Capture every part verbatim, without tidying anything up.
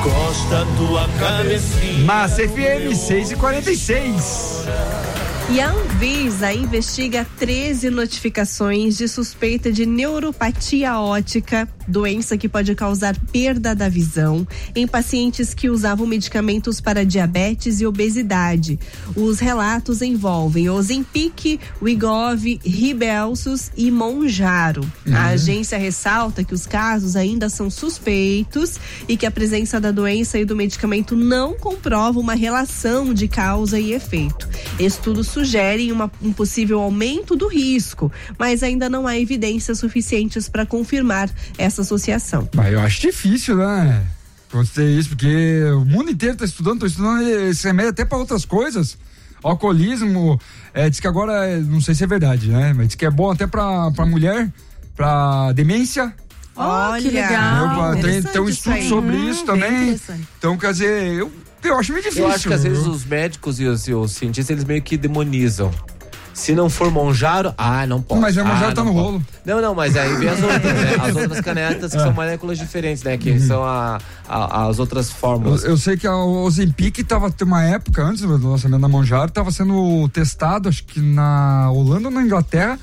Costa tua cabecinha. Massa F M seis e quarenta e seis. E a Anvisa investiga treze notificações de suspeita de neuropatia óptica, doença que pode causar perda da visão, em pacientes que usavam medicamentos para diabetes e obesidade. Os relatos envolvem Ozempic, Wegovy, Rybelsus e Mounjaro. Uhum. A agência ressalta que os casos ainda são suspeitos e que a presença da doença e do medicamento não comprova uma relação de causa e efeito. Estudos sugerem uma, um possível aumento do risco, mas ainda não há evidências suficientes para confirmar essa associação. Mas eu acho difícil, né? Gostei isso, porque o mundo inteiro está estudando, estão estudando esse remédio até para outras coisas. Alcoolismo, é, diz que agora, não sei se é verdade, né? Mas diz que é bom até para para mulher, para demência. Olha, que legal. Tem, tem um estudo isso sobre hum, isso também. Então, quer dizer, eu Eu acho meio difícil. Eu acho que às vezes os médicos e os, e os cientistas, eles meio que demonizam. Se não for Mounjaro, ah, não pode. Mas a Mounjaro ah, tá no pode. rolo. Não, não, mas aí vem as outras, né? As outras canetas que são moléculas diferentes, né? Que uhum. são a, a, as outras fórmulas. Eu, eu sei que a Ozempic tava, tem uma época, antes do lançamento da Mounjaro, tava sendo testado, acho que na Holanda ou na Inglaterra,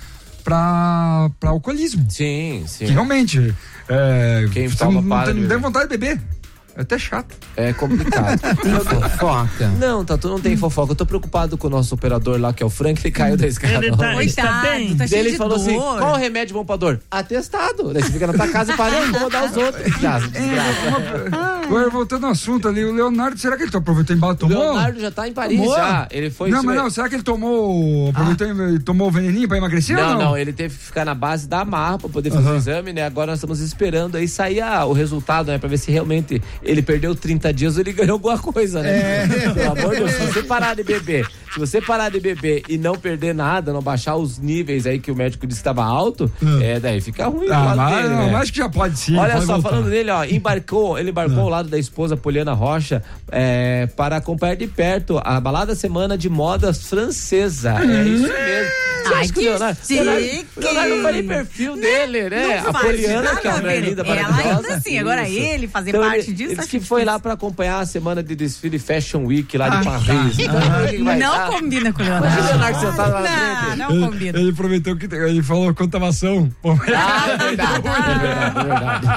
pra, pra alcoolismo. Sim, sim. Que realmente, é, quem você toma não, para não de tem vontade de beber. É até chato. É complicado. Tem fofoca? Não, Tatu, não tem fofoca. Eu tô preocupado com o nosso operador lá, que é o Frank, ele caiu da escada. Ele tá, Coitado, tá bem. Tá cheio ele de falou dor. assim, qual o remédio bom pra dor? Atestado. Daí você fica na tua casa parando, vou dar os outros. Já, é, agora, voltando ao assunto ali, o Leonardo, será que ele aproveitou e tomou? O Leonardo já tá em Paris, tomou? já. Ele foi... Não, mas não, será que ele tomou, aproveitou ah. e tomou o veneninho pra emagrecer não, ou não? Não, ele teve que ficar na base da amarra pra poder fazer uhum. o exame, né? Agora nós estamos esperando aí sair a, o resultado, né? Pra ver se realmente ele perdeu trinta dias ou ele ganhou alguma coisa, né? É. Pelo amor de Deus, se você parar de beber, se você parar de beber e não perder nada, não baixar os níveis aí que o médico disse que estava alto, hum. é, daí fica ruim. Ah, mas, dele, não, né? Acho que já pode sim. Olha pode só, voltar. falando dele, ó, embarcou, ele embarcou ao lado da esposa Poliana Rocha é, para acompanhar de perto a balada semana de moda francesa. Hum. É isso mesmo. Você Ai, acha que o Leonardo, Leonardo, Leonardo não foi perfil dele, né? Não a Poliana, que é uma mulher linda, maravilhosa. Ela ainda assim, agora ele fazer então, parte ele, disso. Ele disse que foi lá para acompanhar a semana de desfile Fashion Week lá ah, de Paris. Tá. Então, ah, ele vai não dar. combina com o Leonardo. Mas o Leonardo sentado lá na não, frente. não ele, combina. Ele prometeu que ele falou quanto tava ação. Ah, é verdade, é verdade, é verdade.